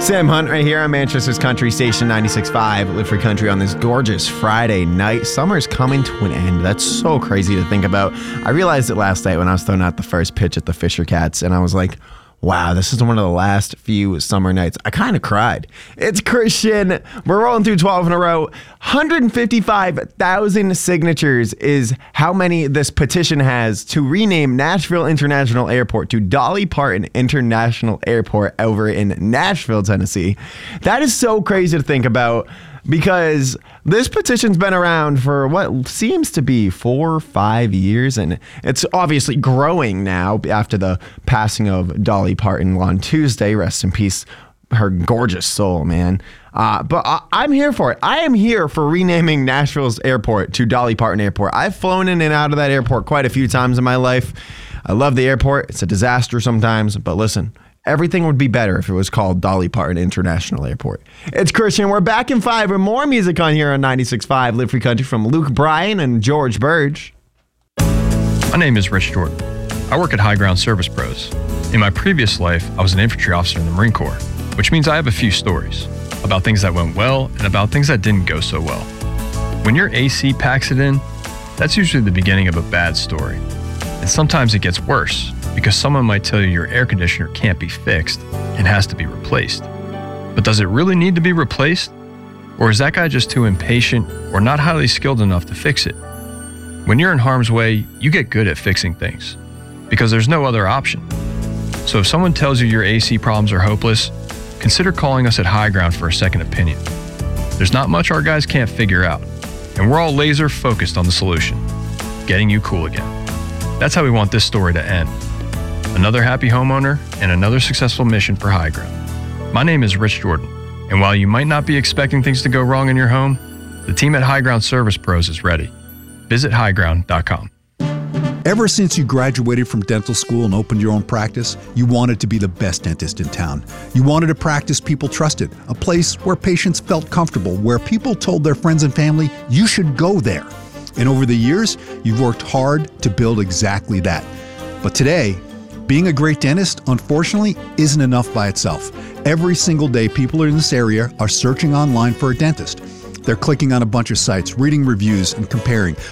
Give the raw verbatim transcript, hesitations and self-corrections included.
Sam Hunt right here on Manchester's Country Station ninety-six point five. Live Free Country on this gorgeous Friday night. Summer's coming to an end. That's so crazy to think about. I realized it last night when I was throwing out the first pitch at the Fisher Cats, and I was like, wow, this is one of the last few summer nights. I kind of cried. It's Christian. We're rolling through twelve in a row. one hundred fifty-five thousand signatures is how many this petition has to rename Nashville International Airport to Dolly Parton International Airport over in Nashville, Tennessee. That is so crazy to think about, because this petition's been around for what seems to be four or five years, and it's obviously growing now after the passing of Dolly Parton on Tuesday. Rest in peace, her gorgeous soul, man. Uh, but I, I'm here for it. I am here for renaming Nashville's airport to Dolly Parton Airport. I've flown in and out of that airport quite a few times in my life. I love the airport. It's a disaster sometimes, but listen, everything would be better if it was called Dolly Parton International Airport. It's Christian. We're back in five with more music on here on ninety-six point five Live Free Country from Luke Bryan and George Burge. My name is Rich Jordan. I work at High Ground Service Pros. In my previous life, I was an infantry officer in the Marine Corps, which means I have a few stories about things that went well and about things that didn't go so well. When your A C packs it in, that's usually the beginning of a bad story. And sometimes it gets worse, because someone might tell you your air conditioner can't be fixed and has to be replaced. But does it really need to be replaced? Or is that guy just too impatient or not highly skilled enough to fix it? When you're in harm's way, you get good at fixing things, because there's no other option. So if someone tells you your A C problems are hopeless, consider calling us at High Ground for a second opinion. There's not much our guys can't figure out, and we're all laser focused on the solution, getting you cool again. That's how we want this story to end. Another happy homeowner and another successful mission for High Ground. My name is Rich Jordan, and while you might not be expecting things to go wrong in your home, the team at High Ground Service Pros is ready. Visit high ground dot com. Ever since you graduated from dental school and opened your own practice, you wanted to be the best dentist in town. You wanted a practice people trusted, a place where patients felt comfortable, where people told their friends and family, you should go there. And over the years, you've worked hard to build exactly that. But today, being a great dentist, unfortunately, isn't enough by itself. Every single day, people in this area are searching online for a dentist. They're clicking on a bunch of sites, reading reviews, and comparing.